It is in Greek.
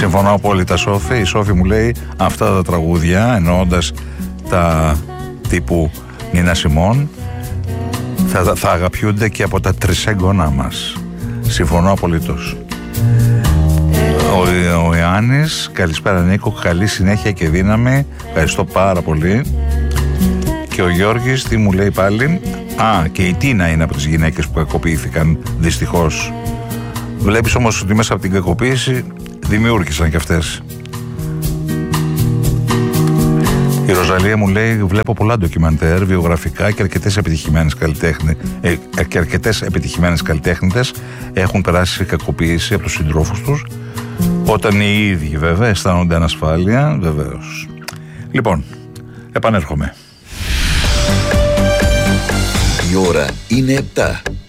Συμφωνώ απόλυτα, Σόφη. Η Σόφη μου λέει αυτά τα τραγούδια, εννοώντας τα τύπου Νίνα Σιμών, θα αγαπιούνται και από τα τρισέγγονά μας. Συμφωνώ απολύτως. Ο Ιωάννης, καλησπέρα Νίκο, καλή συνέχεια και δύναμη. Ευχαριστώ πάρα πολύ. Και ο Γιώργης, τι μου λέει πάλι? Και η Τίνα είναι από τις γυναίκες που κακοποιήθηκαν, δυστυχώς. Βλέπεις όμως ότι μέσα από την κακοποίηση δημιούργησαν και αυτές. Η Ροζαλία μου λέει: βλέπω πολλά ντοκιμαντέρ, βιογραφικά και αρκετές επιτυχημένες καλλιτέχνητες έχουν περάσει σε κακοποίηση από τους συντρόφους τους, όταν οι ίδιοι βέβαια αισθάνονται ανασφάλεια, βεβαίως. Λοιπόν, επανέρχομαι. Η ώρα είναι 7.